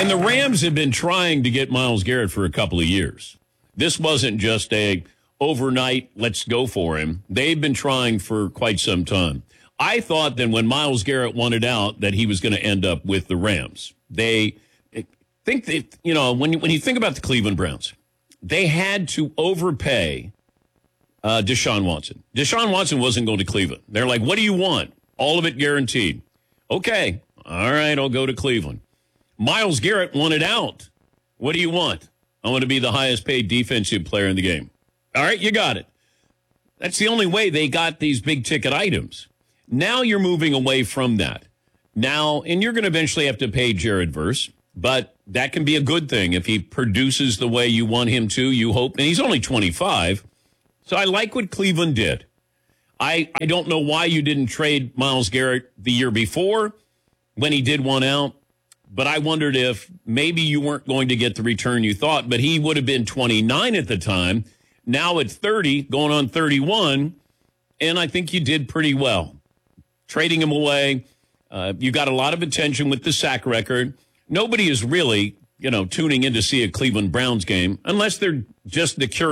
And the Rams have been trying to get Myles Garrett for a couple of years. This wasn't just a overnight, let's go for him. They've been trying for quite some time. I thought that when Myles Garrett wanted out that he was going to end up with the Rams. They think that, when you think about the Cleveland Browns, they had to overpay Deshaun Watson. Deshaun Watson wasn't going to Cleveland. They're like, what do you want? All of it guaranteed. Okay. All right, I'll go to Cleveland. Myles Garrett wanted out. What do you want? I want to be the highest paid defensive player in the game. All right, you got it. That's the only way they got these big ticket items. Now you're moving away from that. Now, and you're going to eventually have to pay Jared Verse, but that can be a good thing if he produces the way you want him to, you hope. And he's only 25. So I like what Cleveland did. I don't know why you didn't trade Myles Garrett the year before when he did want out. But I wondered if maybe you weren't going to get the return you thought, but he would have been 29 at the time. Now at 30, going on 31, and I think you did pretty well. Trading him away, you got a lot of attention with the sack record. Nobody is really, tuning in to see a Cleveland Browns game unless they're just the curious.